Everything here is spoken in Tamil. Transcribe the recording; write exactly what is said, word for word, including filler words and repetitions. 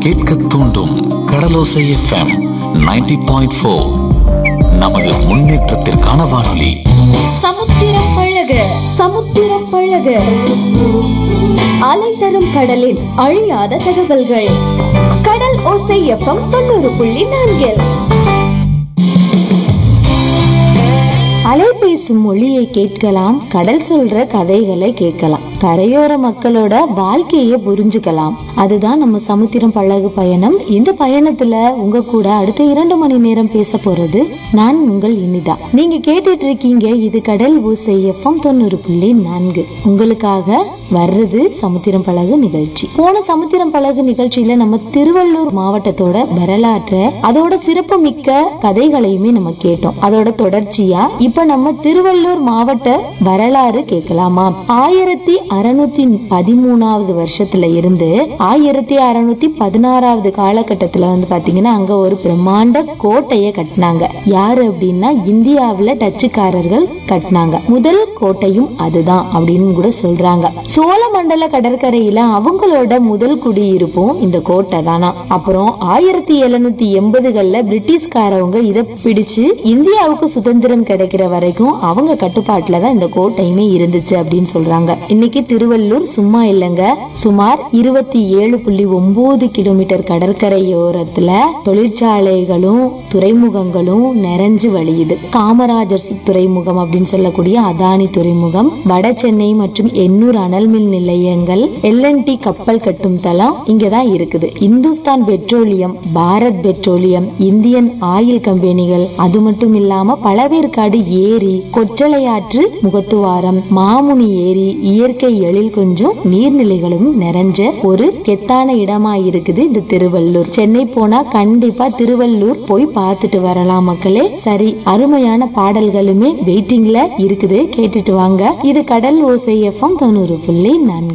கேட்க தூண்டும் கடலோசை எஃப்எம் நைன்டி பாயிண்ட் ஃபோர். நமது முன்னேற்றத்திற்கான வானொலி. சமுத்திரம் பழக சமுத்திரம் பழக அலை தரும் கடலின் அழியாத தகவல்கள். கடல் ஓசை எஃப்எம் தொண்ணூறு புள்ளி நான்கில். அலை பேசும் மொழியை கேட்கலாம், கடல் சொல்ற கதைகளை கேட்கலாம், கரையோர மக்களோட வாழ்க்கையை புரிஞ்சுக்கலாம். அதுதான் நம்ம சமுத்திரம் பழகு பயணம். இந்த பயணத்துல உங்க கூட அடுத்த இரண்டு மணி நேரம் பேச போறது நான் உங்கள் இனிதா. நீங்க கேட்டுட்டு இருக்கீங்க இது கடல் ஓசை எஃப்எம் தொண்ணூறு புள்ளி நான்கு. உங்களுக்காக வர்றது சமுத்திரம் பழகு நிகழ்ச்சி. போன சமுத்திரம் பழகு நிகழ்ச்சியில நம்ம திருவள்ளூர் மாவட்டத்தோட வரலாற்றை, அதோட சிறப்பு மிக்க கதைகளையுமே நம்ம கேட்டோம். அதோட தொடர்ச்சியா இப்ப நம்ம திருவள்ளூர் மாவட்ட வரலாறு கேட்கலாமா? ஆயிரத்தி அறுநூத்தி பதிமூணாவது வருஷத்துல இருந்து ஆயிரத்தி அறுநூத்தி பதினாறாவது காலகட்டத்துல வந்து பாத்தீங்கன்னா அங்க ஒரு பிரம்மாண்ட கோட்டைய கட்டினாங்க. யாரு அப்படின்னா இந்தியாவுல டச்சுக்காரர்கள் கட்டினாங்க. முதல் கோட்டையும் அதுதான் அப்படின்னு கூட சொல்றாங்க. சோழ மண்டல கடற்கரையில அவங்களோட முதல் குடியிருப்பும் இந்த கோட்டை தானா. அப்புறம் ஆயிரத்தி எழுநூத்தி எண்பதுகள்ல பிரிட்டிஷ்காரவங்க இதை பிடிச்சு இந்தியாவுக்கு சுதந்திரம் கிடைக்கிற வரைக்கும் அவங்க கட்டுப்பாட்டுல தான் இந்த கோட்டையுமே இருந்துச்சு அப்படின்னு சொல்றாங்க. இன்னைக்கு திருவள்ளூர் சும்மா இல்லைங்க, சுமார் இருபத்தி ஏழு புள்ளி ஒன்பது கிலோமீட்டர் கடற்கரையோரத்துல தொழிற்சாலைகளும் துறைமுகங்களும் நிறைஞ்சு வழியுது. காமராஜர் துறைமுகம் அப்படின்னு சொல்லக்கூடிய அதானி துறைமுகம், வட சென்னை மற்றும் எண்ணூர் அனல்மின் நிலையங்கள், எல் என் டி கப்பல் கட்டும் தளம் இங்கதான் இருக்குது. Hindustan petroleum, Bharat petroleum, Indian oil கம்பெனிகள், அது மட்டும் இல்லாம பழவேற்காடு ஏரி, கொற்றலையாற்று முகத்துவாரம், மாமுனி ஏரி, இயற்கை எழில் கொஞ்சம் நீர்நிலைகளும் நிறைஞ்ச ஒரு கெத்தான இடமா இருக்குது இந்த திருவள்ளூர். சென்னை போனா கண்டிப்பா திருவள்ளூர் போய் பார்த்துட்டு வரலாம் மக்களே. சரி, அருமையான பாடல்களுமே வெயிட்டிங்ல இருக்குது, கேட்டுட்டு வாங்க. இது கடல் ஓசை எஃப்எம் தொண்ணூறு புள்ளி நான்கு.